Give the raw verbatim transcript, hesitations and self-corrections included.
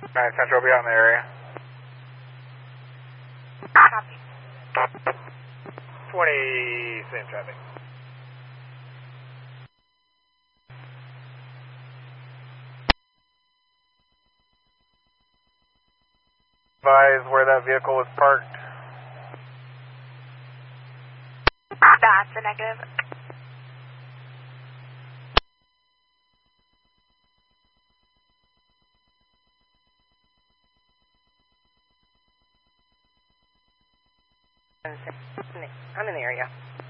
nine Central will be out in the area. Copy. twenty, same traffic. Advise where that vehicle is parked. That's a negative. I'm in the area.